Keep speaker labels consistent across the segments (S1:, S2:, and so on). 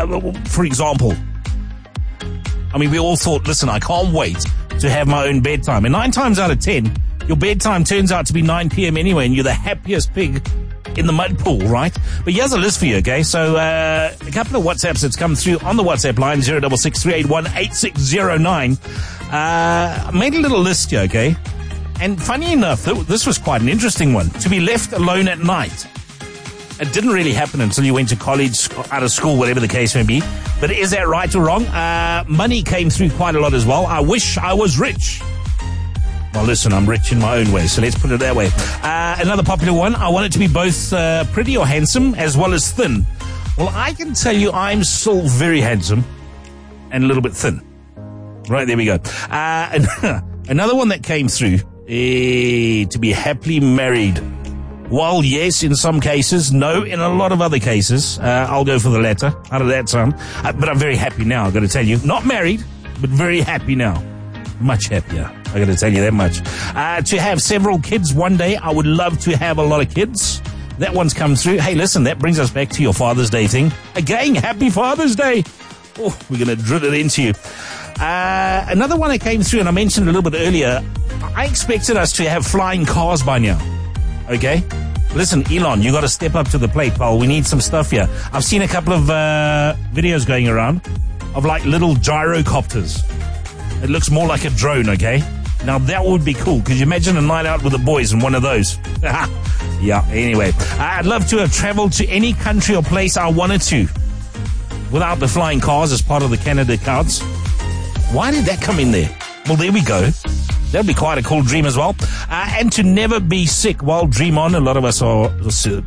S1: For example, I mean, we all thought, listen, I can't wait to have my own bedtime. And 9 times out of 10, your bedtime turns out to be 9 p.m. anyway, and you're the happiest pig in the mud pool, right? But here's a list for you, okay? So a couple of WhatsApps that's come through on the WhatsApp line, 066-381-8609. I made a little list here, okay? And funny enough, this was quite an interesting one. To be left alone at night. It didn't really happen until you went to college, out of school, whatever the case may be. But is that right or wrong? Money came through quite a lot as well. I wish I was rich. Well, listen, I'm rich in my own way, so let's put it that way. Another popular one, I want it to be both pretty or handsome as well as thin. Well, I can tell you I'm still very handsome and a little bit thin. Right, there we go. Another one that came through, to be happily married. Well, yes, in some cases. No, in a lot of other cases. I'll go for the latter. How did that sound? But I'm very happy now, I've got to tell you. Not married, but very happy now. Much happier, I got to tell you that much. To have several kids one day, I would love to have a lot of kids. That one's come through. Hey, listen, that brings us back to your Father's Day thing. Again, happy Father's Day. Oh, we're going to drill it into you. Another one that came through, and I mentioned a little bit earlier, I expected us to have flying cars by now. Okay? Listen, Elon, you got to step up to the plate, pal. We need some stuff here. I've seen a couple of videos going around of like little gyrocopters. It looks more like a drone, okay? Now, that would be cool. Could you imagine a night out with the boys in one of those? Yeah, anyway. I'd love to have traveled to any country or place I wanted to without the flying cars as part of the Canada Counts. Why did that come in there? Well, there we go. That'd be quite a cool dream as well. And to never be sick. Well, dream on. A lot of us are too.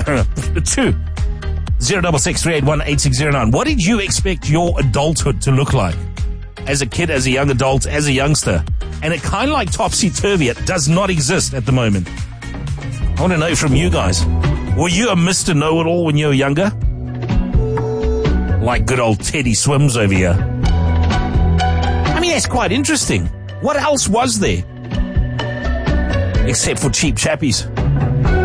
S1: 066-381-8609. What did you expect your adulthood to look like? As a kid, as a young adult, as a youngster. And it kind of like topsy-turvy. It does not exist at the moment. I want to know from you guys. Were you a Mr. Know-It-All when you were younger? Like good old Teddy Swims over here. I mean, that's quite interesting. What else was there? Except for cheap chappies.